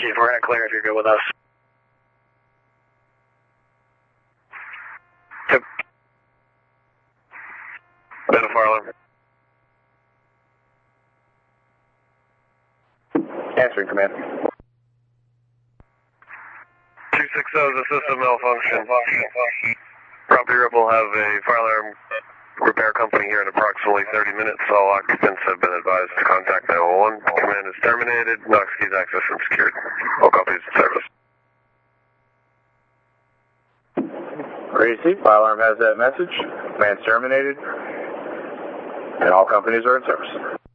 Keith, we're going to clear if you're good with us. Yep. Bit of fire alarm. Answering command. 260 is a system malfunction. Property Rep will have a fire alarm repair company here in approximately 30 minutes. All occupants have been advised to contact 911. Command is terminated. Knox keys access and secured. All copies in service. Receipt. Fire alarm has that message. Command's terminated. And all companies are in service.